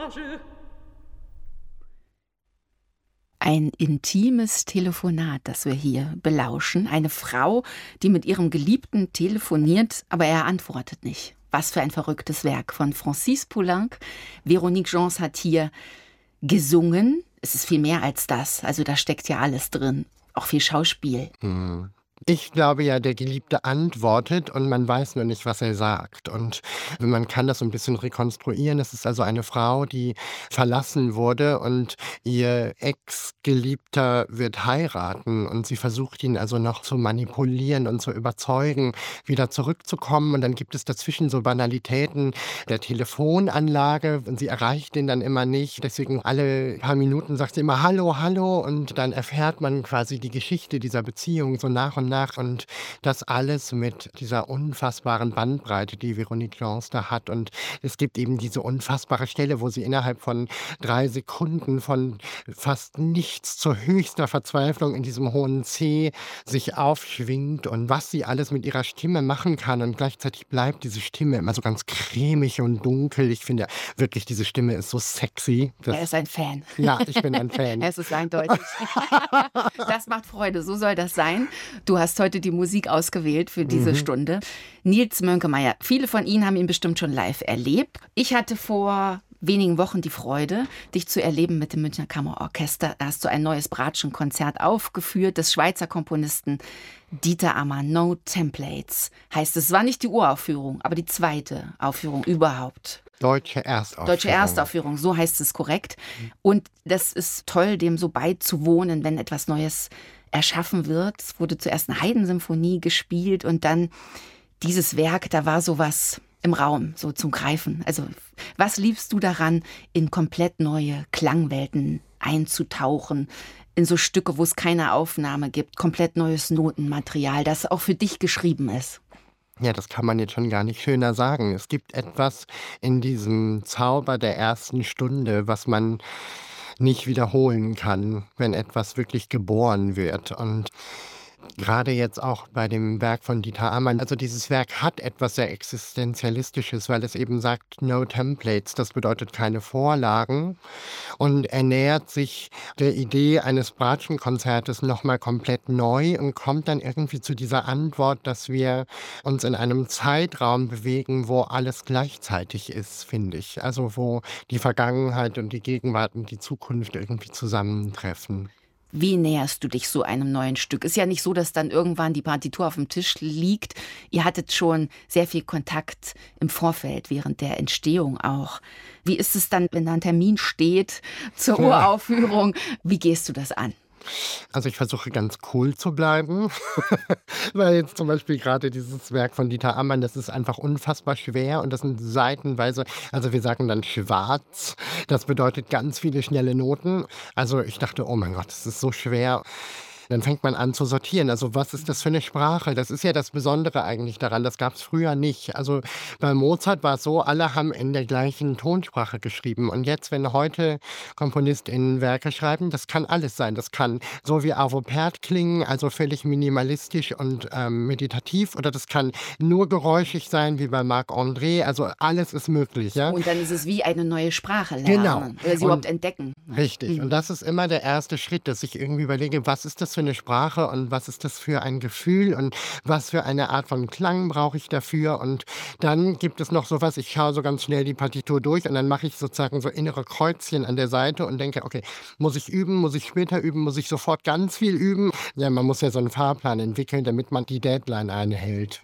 Ein intimes Telefonat, das wir hier belauschen. Eine Frau, die mit ihrem Geliebten telefoniert, aber er antwortet nicht. Was für ein verrücktes Werk von Francis Poulenc. Véronique Gens hat hier gesungen. Es ist viel mehr als das. Also da steckt ja alles drin. Auch viel Schauspiel. Ich glaube ja, der Geliebte antwortet und man weiß nur nicht, was er sagt. Und man kann das so ein bisschen rekonstruieren. Es ist also eine Frau, die verlassen wurde und ihr Ex-Geliebter wird heiraten und sie versucht ihn also noch zu manipulieren und zu überzeugen, wieder zurückzukommen. Und dann gibt es dazwischen so Banalitäten der Telefonanlage und sie erreicht ihn dann immer nicht. Deswegen alle paar Minuten sagt sie immer „Hallo, hallo" und dann erfährt man quasi die Geschichte dieser Beziehung so nach und nach und das alles mit dieser unfassbaren Bandbreite, die Véronique Gens da hat. Und es gibt eben diese unfassbare Stelle, wo sie innerhalb von 3 Sekunden von fast nichts zu höchster Verzweiflung in diesem hohen C sich aufschwingt und was sie alles mit ihrer Stimme machen kann. Und gleichzeitig bleibt diese Stimme immer so ganz cremig und dunkel. Ich finde wirklich, diese Stimme ist so sexy. Er ist ein Fan. Ja, ich bin ein Fan. Es ist eindeutig. Das macht Freude, so soll das sein. Du hast heute die Musik ausgewählt für diese Stunde. Nils Mönkemeyer, viele von Ihnen haben ihn bestimmt schon live erlebt. Ich hatte vor wenigen Wochen die Freude, dich zu erleben mit dem Münchner Kammerorchester. Da hast du ein neues Bratschenkonzert aufgeführt des Schweizer Komponisten Dieter Amann. No Templates heißt es. Es war nicht die Uraufführung, aber die zweite Aufführung überhaupt. Deutsche Erstaufführung. Deutsche Erstaufführung, so heißt es korrekt. Und das ist toll, dem so beizuwohnen, wenn etwas Neues erschaffen wird. Es wurde zuerst eine Haydn-Symphonie gespielt und dann dieses Werk, da war sowas im Raum, so zum Greifen. Also was liebst du daran, in komplett neue Klangwelten einzutauchen, in so Stücke, wo es keine Aufnahme gibt, komplett neues Notenmaterial, das auch für dich geschrieben ist? Ja, das kann man jetzt schon gar nicht schöner sagen. Es gibt etwas in diesem Zauber der ersten Stunde, was man nicht wiederholen kann, wenn etwas wirklich geboren wird. Und gerade jetzt auch bei dem Werk von Dieter Amann, also dieses Werk hat etwas sehr Existenzialistisches, weil es eben sagt, no templates, das bedeutet keine Vorlagen. Und er nähert sich der Idee eines Bratschenkonzertes nochmal komplett neu und kommt dann irgendwie zu dieser Antwort, dass wir uns in einem Zeitraum bewegen, wo alles gleichzeitig ist, finde ich. Also wo die Vergangenheit und die Gegenwart und die Zukunft irgendwie zusammentreffen. Wie näherst du dich so einem neuen Stück? Ist ja nicht so, dass dann irgendwann die Partitur auf dem Tisch liegt. Ihr hattet schon sehr viel Kontakt im Vorfeld, während der Entstehung auch. Wie ist es dann, wenn da ein Termin steht zur Uraufführung? Wie gehst du das an? Also ich versuche ganz cool zu bleiben, weil jetzt zum Beispiel gerade dieses Werk von Dieter Amann, das ist einfach unfassbar schwer und das sind seitenweise, also wir sagen dann schwarz, das bedeutet ganz viele schnelle Noten. Also ich dachte, oh mein Gott, das ist so schwer. Dann fängt man an zu sortieren. Also was ist das für eine Sprache? Das ist ja das Besondere eigentlich daran. Das gab es früher nicht. Also bei Mozart war es so, alle haben in der gleichen Tonsprache geschrieben. Und jetzt, wenn heute KomponistInnen Werke schreiben, das kann alles sein. Das kann so wie Arvo Pärt klingen, also völlig minimalistisch und meditativ. Oder das kann nur geräuschig sein, wie bei Marc-André. Also alles ist möglich. Ja? Und dann ist es wie eine neue Sprache lernen Genau. oder sie überhaupt entdecken. Richtig. Und das ist immer der erste Schritt, dass ich irgendwie überlege, was ist das für eine Sprache und was ist das für ein Gefühl und was für eine Art von Klang brauche ich dafür. Und dann gibt es noch sowas, ich schaue so ganz schnell die Partitur durch und dann mache ich sozusagen so innere Kreuzchen an der Seite und denke, okay, muss ich üben, muss ich später üben, muss ich sofort ganz viel üben? Ja, man muss ja so einen Fahrplan entwickeln, damit man die Deadline einhält.